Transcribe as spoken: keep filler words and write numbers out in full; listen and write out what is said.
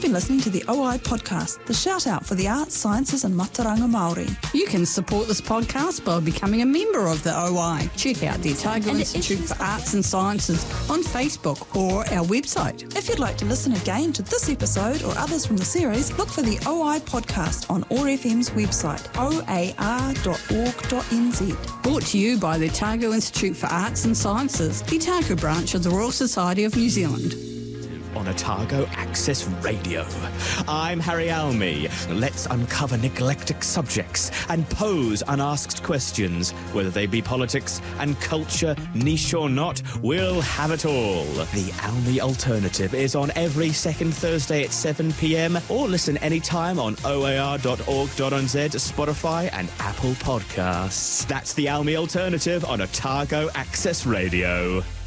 been listening to the O I Podcast, the shout-out for the arts, sciences and mataranga Māori. You can support this podcast by becoming a member of the O I. Check out the Otago Institute for Arts and Sciences on Facebook or our website. If you'd like to listen again to this episode or others from the series, look for the O I Podcast on O A R F M's website, o a r dot org dot n z. Brought to you by the Otago Institute for Arts and Sciences, the Otago branch of the Royal Society of New Zealand. On Otago Access Radio. I'm Harry Almy. Let's uncover neglected subjects and pose unasked questions. Whether they be politics and culture, niche or not, we'll have it all. The Almy Alternative is on every second Thursday at seven p.m. or listen anytime on o a r dot org dot n z, Spotify and Apple Podcasts. That's the Almy Alternative on Otago Access Radio.